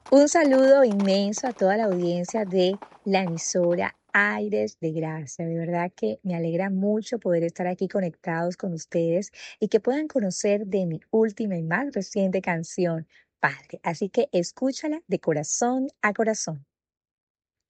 Un saludo inmenso a toda la audiencia de la emisora Aires de Gracia. De verdad que me alegra mucho poder estar aquí conectados con ustedes y que puedan conocer de mi última y más reciente canción, Padre. Así que escúchala de corazón a corazón.